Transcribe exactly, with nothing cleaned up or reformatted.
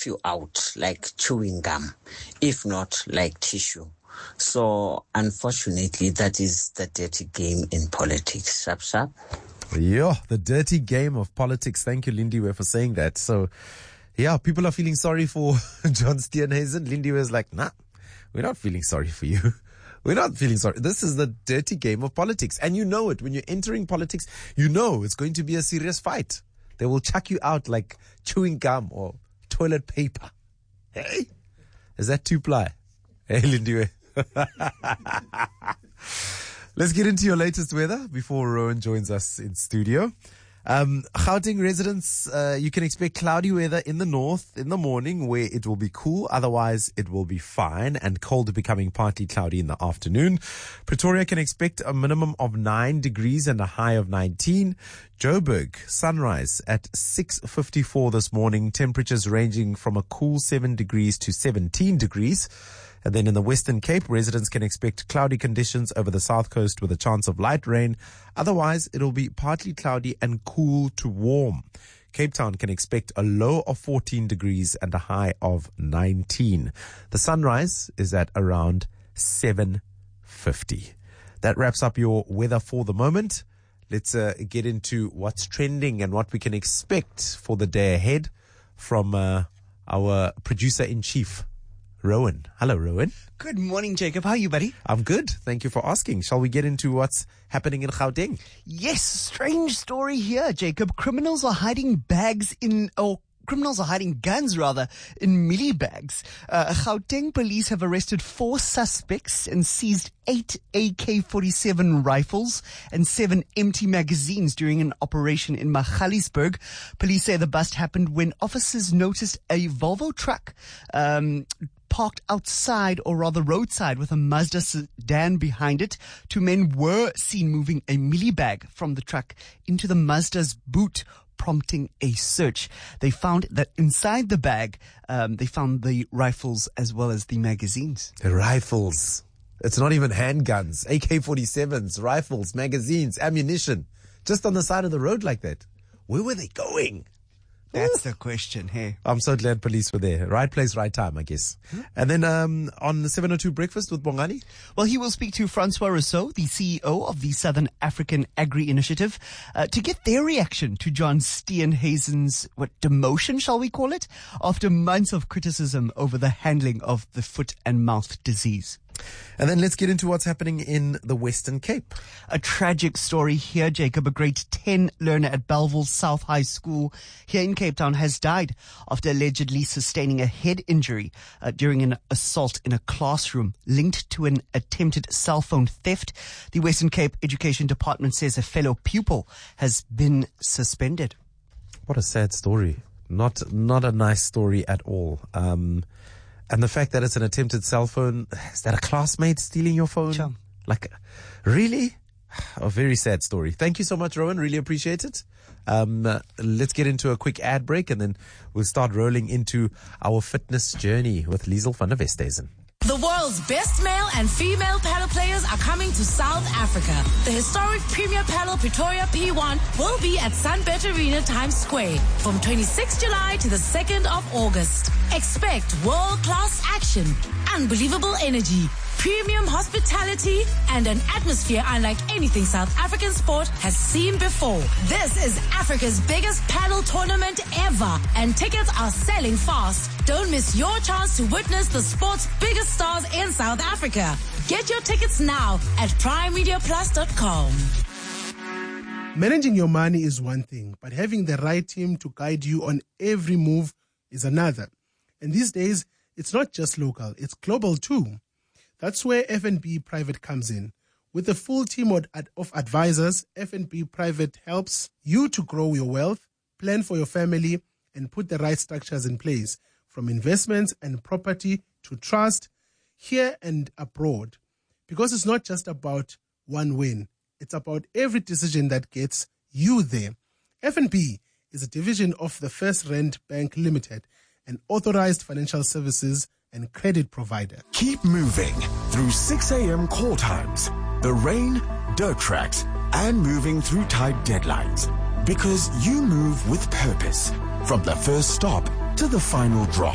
chuck you out like chewing gum, if not like tissue. So, unfortunately, that is the dirty game in politics. Sharp, sharp. Yeah, the dirty game of politics. Thank you, Lindiwe, for saying that. So, yeah, people are feeling sorry for John Steenhuisen. Lindiwe is like, nah, we're not feeling sorry for you. We're not feeling sorry. This is the dirty game of politics. And you know it. When you're entering politics, you know it's going to be a serious fight. They will chuck you out like chewing gum or toilet paper. Hey, is that two ply? Hey, Lindiwe. Let's get into your latest weather before Rowan joins us in studio. Um, Gauteng residents, uh, you can expect cloudy weather in the north in the morning where it will be cool. Otherwise, it will be fine and cold, becoming partly cloudy in the afternoon. Pretoria can expect a minimum of nine degrees and a high of nineteen. Joburg, sunrise at six fifty-four this morning. Temperatures ranging from a cool seven degrees to seventeen degrees. And then in the Western Cape, residents can expect cloudy conditions over the south coast with a chance of light rain. Otherwise, it'll be partly cloudy and cool to warm. Cape Town can expect a low of fourteen degrees and a high of nineteen. The sunrise is at around seven fifty. That wraps up your weather for the moment. Let's uh, get into what's trending and what we can expect for the day ahead from uh, our producer-in-chief, Rowan. Hello, Rowan. Good morning, Jacob. How are you, buddy? I'm good. Thank you for asking. Shall we get into what's happening in Gauteng? Yes, strange story here, Jacob. Criminals are hiding bags in, or criminals are hiding guns, rather, in milli bags. Uh, Gauteng police have arrested four suspects and seized eight A K forty-seven rifles and seven empty magazines during an operation in Magaliesburg. Police say the bust happened when officers noticed a Volvo truck, um, parked outside, or rather roadside, with a Mazda sedan behind it. Two men were seen moving a milli bag from the truck into the Mazda's boot, prompting a search. They found that inside the bag, um, they found the rifles as well as the magazines. The rifles. It's not even handguns. A K forty-sevens, rifles, magazines, ammunition. Just on the side of the road like that. Where were they going? That's the question, hey. I'm so glad police were there. Right place, right time, I guess. Hmm? And then um, on the seven oh two Breakfast with Bongani? Well, he will speak to Francois Rousseau, the C E O of the Southern African Agri Initiative, uh, to get their reaction to John Steenhuisen's, what, demotion, shall we call it, after months of criticism over the handling of the foot and mouth disease. And then let's get into what's happening in the Western Cape. A tragic story here, Jacob. A grade ten learner at Belleville South High School here in Cape Town has died after allegedly sustaining a head injury uh, during an assault in a classroom linked to an attempted cell phone theft. The Western Cape Education Department says a fellow pupil has been suspended. What a sad story. Not, not a nice story at all. Um, And the fact that it's an attempted cell phone, is that a classmate stealing your phone? Sure. Like, really? A very sad story. Thank you so much, Rowan. Really appreciate it. Um, uh, let's get into a quick ad break and then we'll start rolling into our fitness journey with Liesel van der Westhuizen. The world's best male and female paddle players are coming to South Africa. The historic Premier Paddle Pretoria P one will be at Sunbet Arena Times Square from twenty-sixth of July to the second of August. Expect world-class action, unbelievable energy, premium hospitality, and an atmosphere unlike anything South African sport has seen before. This is Africa's biggest paddle tournament ever, and tickets are selling fast. Don't miss your chance to witness the sport's biggest stars in South Africa. Get your tickets now at prime media plus dot com. Managing your money is one thing, but having the right team to guide you on every move is another. And these days, it's not just local, it's global too. That's where F N B Private comes in. With a full team of advisors, F N B Private helps you to grow your wealth, plan for your family, and put the right structures in place, from investments and property to trust, here and abroad. Because it's not just about one win. It's about every decision that gets you there. F N B is a division of the First Rand Bank Limited, an authorized financial services and credit provider. Keep moving through six a.m. call times, the rain, dirt tracks, and moving through tight deadlines. Because you move with purpose, from the first stop to the final drop.